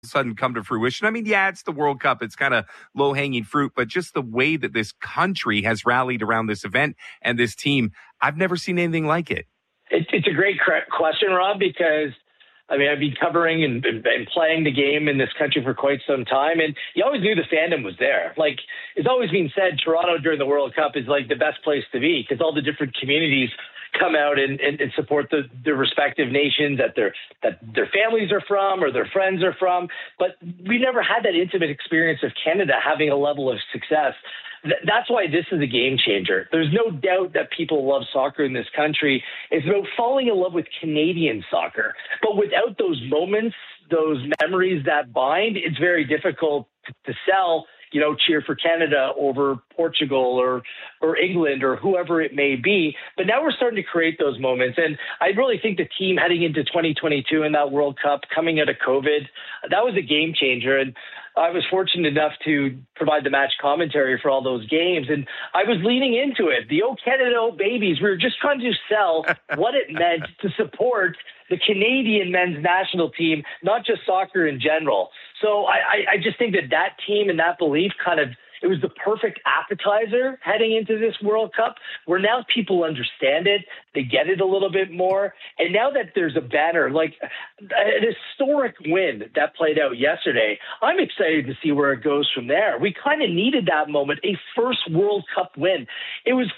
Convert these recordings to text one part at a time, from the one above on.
sudden come to fruition. I mean, yeah, it's the World Cup. It's kind of low-hanging fruit, but just the way that this country has rallied around this event and this team, I've never seen anything like it. It's a great question, Rob, because I mean, I've been covering and playing the game in this country for quite some time, and you always knew the fandom was there. Like, it's always been said, Toronto during the World Cup is like the best place to be because all the different communities come out and support their respective nations that their families are from or their friends are from. But we never had that intimate experience of Canada having a level of success. That's why this is a game changer. There's no doubt that people love soccer in this country. It's about falling in love with Canadian soccer. But without those moments, those memories that bind, it's very difficult to sell, cheer for Canada over Portugal or England or whoever it may be. But now we're starting to create those moments. And I really think the team heading into 2022 in that World Cup, coming out of COVID, that was a game changer. And I was fortunate enough to provide the match commentary for all those games. And I was leaning into it. The Oh Canada, oh babies. We were just trying to sell what it meant to support the Canadian men's national team, not just soccer in general. So I just think that team and that belief it was the perfect appetizer heading into this World Cup, where now people understand it, they get it a little bit more. And now that there's a banner, like an historic win that played out yesterday, I'm excited to see where it goes from there. We kind of needed that moment, a first World Cup win. It was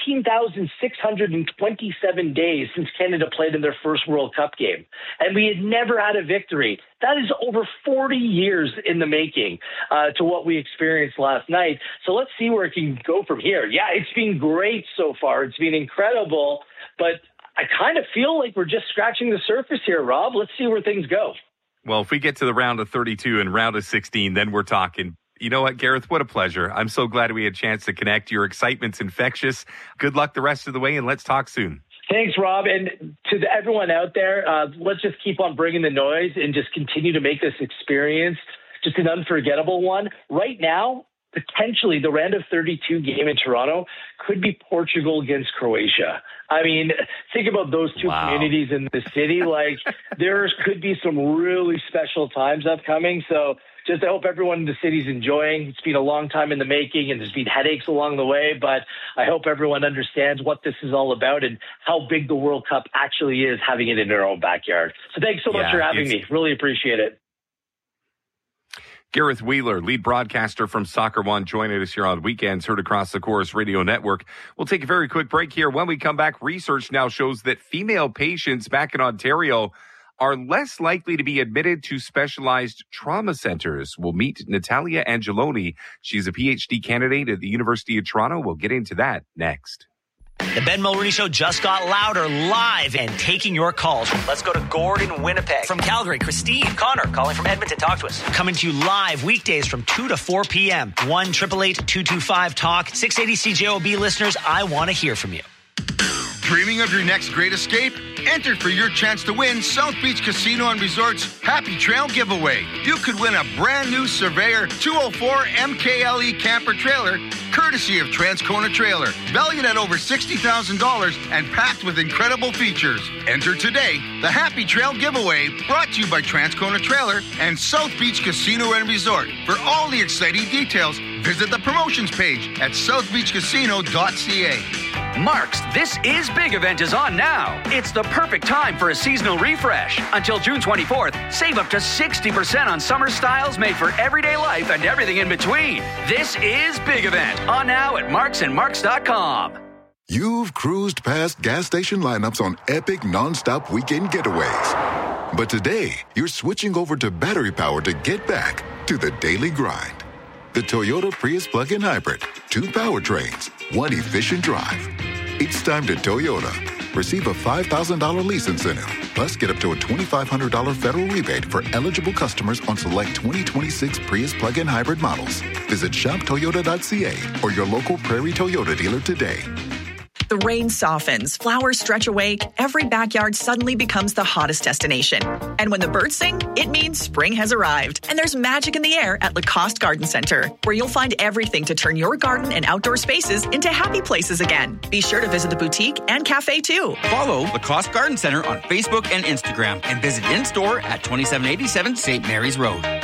14,627 days since Canada played in their first World Cup game, and we had never had a victory. That is over 40 years in the making to what we experienced last night. So let's see where it can go from here. Yeah, it's been great so far. It's been incredible. But I kind of feel like we're just scratching the surface here, Rob. Let's see where things go. Well, if we get to the round of 32 and round of 16, then we're talking. You know what, Gareth? What a pleasure. I'm so glad we had a chance to connect. Your excitement's infectious. Good luck the rest of the way, and let's talk soon. Thanks, Rob. And to everyone out there, let's just keep on bringing the noise and just continue to make this experience just an unforgettable one. Right now, potentially the round of 32 game in Toronto could be Portugal against Croatia. I mean, think about those two communities in the city. Like, there could be some really special times upcoming. So just I hope everyone in the city's enjoying. It's been a long time in the making, and there's been headaches along the way, but I hope everyone understands what this is all about and how big the World Cup actually is, having it in their own backyard. So thanks so much for having me. Really appreciate it. Gareth Wheeler, lead broadcaster from Soccer One, joining us here on Weekends, heard across the Chorus Radio Network. We'll take a very quick break here. When we come back, research now shows that female patients back in Ontario are less likely to be admitted to specialized trauma centers. We'll meet Natalia Angeloni. She's a PhD candidate at the University of Toronto. We'll get into that next. The Ben Mulroney Show just got louder, live, and taking your calls. Let's go to Gordon, Winnipeg. From Calgary, Christine. Connor, calling from Edmonton. Talk to us. Coming to you live weekdays from 2 to 4 p.m. 1-888-225-TALK. 680 CJOB listeners, I want to hear from you. Dreaming of your next great escape? Enter for your chance to win South Beach Casino and Resort's Happy Trail giveaway. You could win a brand new Surveyor 204 MKLE camper trailer, courtesy of Transcona Trailer, valued at over $60,000 and packed with incredible features. Enter today. The Happy Trail giveaway, brought to you by Transcona Trailer and South Beach Casino and Resort. For all the exciting details, visit the promotions page at southbeachcasino.ca. Mark's This Is Big event is on now. It's the perfect time for a seasonal refresh. Until June 24th, save up to 60% on summer styles made for everyday life and everything in between. This Is Big event on now at marksandmarks.com. You've cruised past gas station lineups on epic non-stop weekend getaways. But today, you're switching over to battery power to get back to the daily grind. The Toyota Prius plug-in hybrid. 2 powertrains, 1 efficient drive. It's time to Toyota. Receive a $5,000 lease incentive. Plus, get up to a $2,500 federal rebate for eligible customers on select 2026 Prius plug-in hybrid models. Visit shoptoyota.ca or your local Prairie Toyota dealer today. The rain softens, flowers stretch awake, every backyard suddenly becomes the hottest destination. And when the birds sing, it means spring has arrived. And there's magic in the air at Lacoste Garden Center, where you'll find everything to turn your garden and outdoor spaces into happy places again. Be sure to visit the boutique and cafe too. Follow Lacoste Garden Center on Facebook and Instagram and visit in-store at 2787 St. Mary's Road.